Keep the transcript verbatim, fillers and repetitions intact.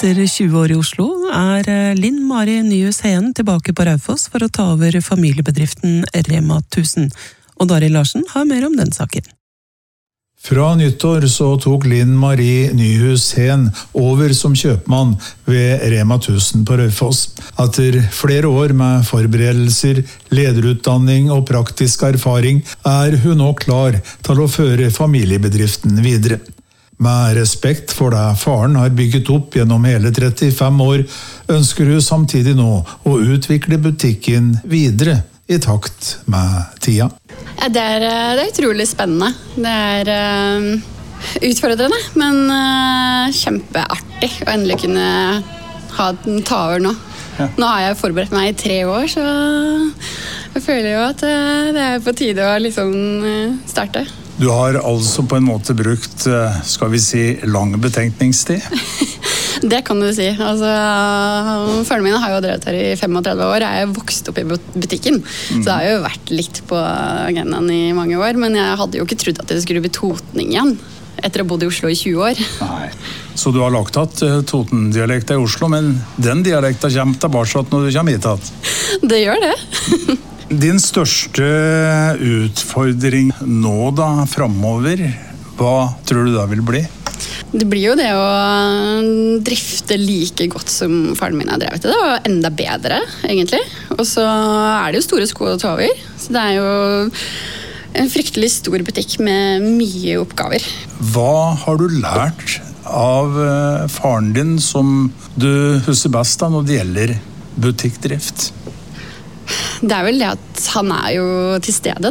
Etter tjue år i Oslo er Linn Mari Nyhus Heen tilbake på Raufoss for å ta over familiebedriften Rema tusen. Og Dari Larsen har mer om den saken. Fra nyttår så tok Linn Mari Nyhus Heen over som kjøpmann ved Rema tusen på Raufoss. Etter flere år med forberedelser, lederutdanning og praktisk erfaring er hun nå klar til å føre familiebedriften videre. Med respekt for det faren har bygget opp gjennom hele trettifem år, ønsker hun samtidig nå å utvikle butikken videre i takt med tida. Ja, det, er, det er utrolig spennende. Det er uh, utfordrende, men uh, kjempeartig å endelig kunne ha den ta over nå. Ja. Nå har jeg forberedt meg i tre år, så jeg føler jo at uh, det er på tide å liksom uh, starte. Du har altså på en måte brukt, skal vi si, lang betenkningstid? Det kan du si. Altså, følgene mine har jo drevet her i femogtredve år. Jeg er vokst opp i butikken, mm. så det har jo vært litt på agendaen i mange år. Men jeg hadde jo ikke trodd at det skulle bli totning igjen, etter å ha bodd i Oslo i tjue år. Nei. Så du har lagt tatt Toten-dialekta i Oslo, men den dialekta kommer tilbake når du kommer hit tatt? Det gjør det. Din største utfordring nå da, fremover, hva tror du da vil bli? Det blir jo det å drifte like godt som faren min har drevet det, og enda bedre, egentlig. Og så er det jo store sko å ta over, så det er jo en fryktelig stor butikk med mye oppgaver. Hva har du lært av faren din som du husker best da når det gjelder butikkdrift? Det er vel det at han er jo til stede da,